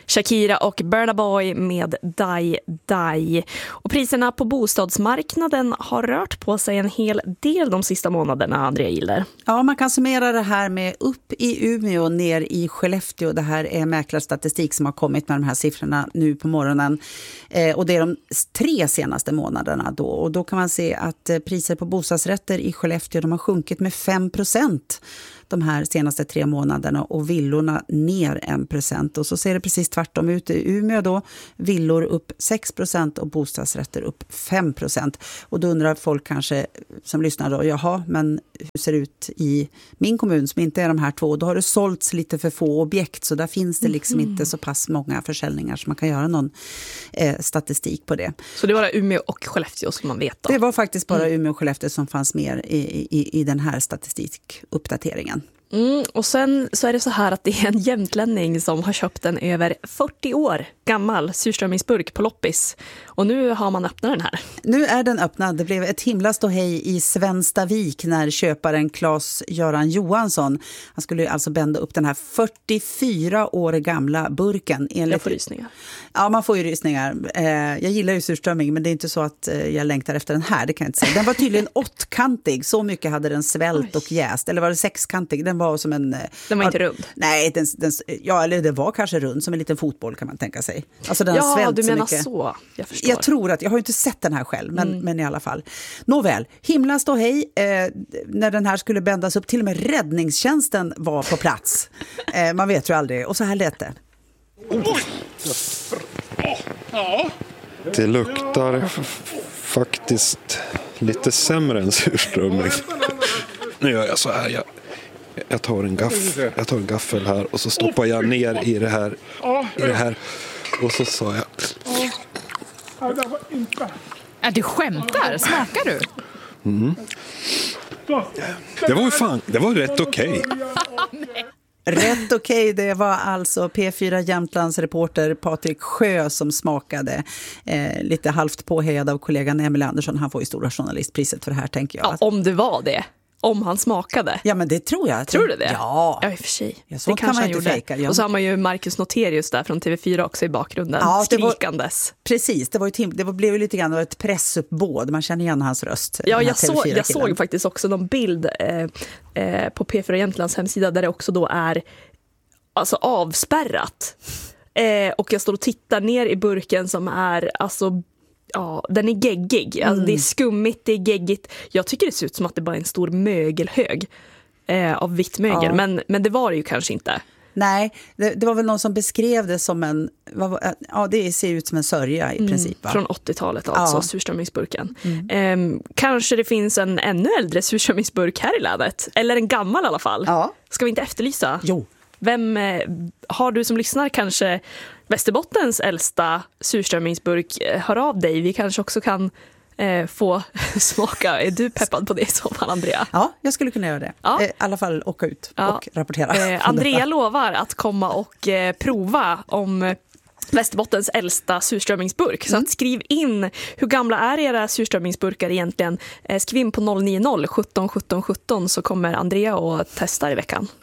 Shakira och Burna Boy med Die Die. Och priserna på bostadsmarknaden har rört på sig en hel del de sista månaderna, Andrea Giller. Ja, man kan summera det här med upp i Umeå, ner i Skellefteå. Det här är mäklarstatistik som har kommit med de här siffrorna nu på morgonen. Och det är de 3 senaste månaderna då. Och då kan man se att priser på bostadsrätter i Skellefteå, de har sjunkit med 5% de här senaste 3 månaderna och villorna ner 1%. Och så ser det precis tvärtom ut i Umeå då. Villor upp 6% och bostadsrätter upp 5%. Och då undrar folk kanske som lyssnar då, jaha, men hur ser det ut i min kommun som inte är de här 2? Då har det sålts lite för få objekt, så där finns det liksom inte så pass många försäljningar så man kan göra någon statistik på det. Så det var Umeå och Skellefteå som man vet då? Det var faktiskt bara Umeå och Skellefteå som fanns mer i den här statistikuppdateringen. Och sen så är det så här att det är en jämtlänning som har köpt en över 40 år gammal surströmmingsburk på loppis. Och nu har man öppnat den här. Nu är den öppnad. Det blev ett himla ståhej i Svenstavik när köparen Claes-Göran Johansson, han skulle alltså bända upp den här 44 år gamla burken. Jag får rysningar. Ja, man får ju rysningar. Jag gillar ju surströmming, men det är inte så att jag längtar efter den här, det kan jag inte säga. Den var tydligen 8-kantig, så mycket hade den svält och jäst. Eller var det 6-kantig? Den var som en... Den var inte rund? Nej, eller det var kanske rund, som en liten fotboll kan man tänka sig. Alltså den har svält du menar så mycket. Så, jag förstår. Jag tror att, jag har ju inte sett den här själv, men i alla fall. Nåväl, himla ståhej när den här skulle bändas upp. Till och med räddningstjänsten var på plats. Man vet ju aldrig. Och så här lät det. Det luktar faktiskt lite sämre än surströmming. Nu gör jag så här. Jag tar en gaffel här och så stoppar jag ner i det här och så sa jag. Du skämtar, smakar du? Det var rätt okej. Rätt okej, det var alltså P4 Jämtlands reporter Patrik Sjö som smakade lite halvt påhejad av kollegan Emil Andersson. Han får ju stora journalistpriset för det här, tänker jag. Ja, om det var det. Om han smakade. Ja, men det tror jag. Tror du det? Ja. Ja, i och för sig. Ja, så det kan man inte fejka. Ja. Och så har man ju Marcus Noterius där från TV4 också i bakgrunden. Ja, skrikandes. Precis, det blev ju lite grann ett pressuppbåd. Man känner igen hans röst. Ja, jag såg faktiskt också någon bild på P4 Jämtlands hemsida där det också då är alltså avspärrat. Och jag står och tittar ner i burken som är alltså... Ja, den är geggig. Alltså, det är skummigt, det är geggigt. Jag tycker det ser ut som att det bara är en stor mögelhög av vitt mögel. Ja. Men det var det ju kanske inte. Nej, det var väl någon som beskrev det som en... det ser ut som en sörja i princip. Va? Från 80-talet alltså, surströmmingsburken. Kanske det finns en ännu äldre surströmmingsburk här i länet. Eller en gammal i alla fall. Ja. Ska vi inte efterlysa? Jo. Vem har du som lyssnar kanske Västerbottens äldsta surströmmingsburk? Hör av dig. Vi kanske också kan få smaka. Är du peppad på det i så fall, Andrea? Ja, jag skulle kunna göra det. Ja. I alla fall åka ut och rapportera. Andrea lovar att komma och prova om Västerbottens äldsta surströmmingsburk. Så att skriv in hur gamla är era surströmmingsburkar egentligen. Skriv in på 090 17 17 17 så kommer Andrea och testar i veckan.